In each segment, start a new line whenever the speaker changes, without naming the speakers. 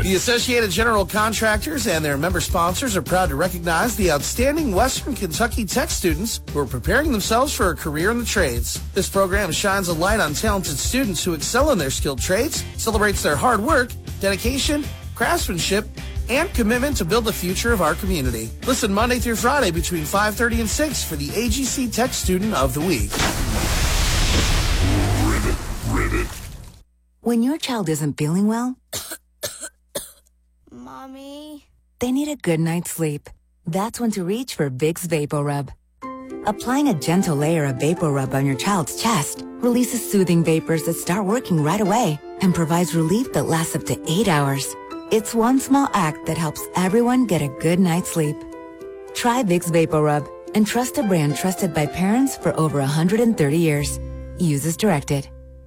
The Associated General Contractors and their member sponsors are proud to recognize the outstanding Western Kentucky Tech students who are preparing themselves for a career in the trades. This program shines a light on talented students who excel in their skilled trades, celebrates their hard work, dedication, craftsmanship, and commitment to build the future of our community. Listen Monday through Friday between 5:30 and 6 for the AGC Tech Student of the Week.
Ribbit. When your child isn't feeling well,
Mommy?
They need a good night's sleep. That's when to reach for Vicks VapoRub. Applying a gentle layer of VapoRub on your child's chest releases soothing vapors that start working right away and provides relief that lasts up to 8 hours. It's one small act that helps everyone get a good night's sleep. Try Vicks VapoRub and trust a brand trusted by parents for over 130 years. Use as directed.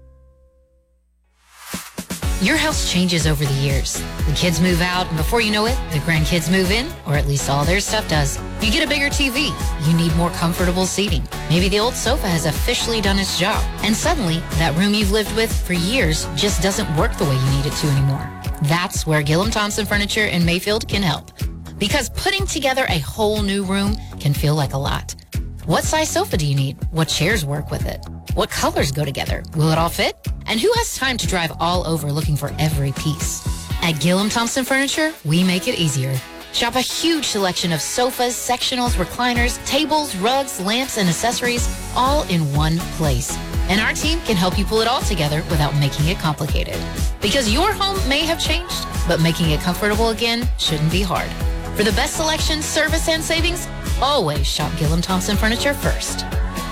Your house changes over the years. The kids move out, and before you know it, the grandkids move in, or at least all their stuff does. You get a bigger TV. You need more comfortable seating. Maybe the old sofa has officially done its job. And suddenly, that room you've lived with for years just doesn't work the way you need it to anymore. That's where Gillum Thompson Furniture in Mayfield can help. Because putting together a whole new room can feel like a lot. What size sofa do you need? What chairs work with it? What colors go together? Will it all fit? And who has time to drive all over looking for every piece? At Gillum Thompson Furniture, we make it easier. Shop a huge selection of sofas, sectionals, recliners, tables, rugs, lamps, and accessories, all in one place. And our team can help you pull it all together without making it complicated. Because your home may have changed, but making it comfortable again shouldn't be hard. For the best selection, service, and savings, always shop Gillum Thompson Furniture first.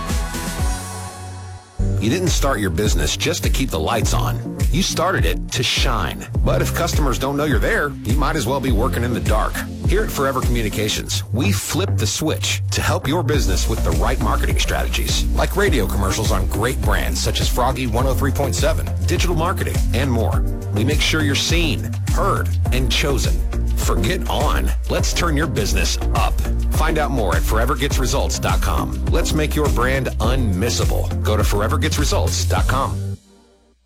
You didn't start your business just to keep the lights on. You started it to shine. But if customers don't know you're there, you might as well be working in the dark. Here at Forever Communications, we flip the switch to help your business with the right marketing strategies, like radio commercials on great brands such as Froggy 103.7, digital marketing, and more. We make sure you're seen, heard, and chosen. Forget on. Let's turn your business up. Find out more at forevergetsresults.com. Let's make your brand unmissable. Go to forevergetsresults.com.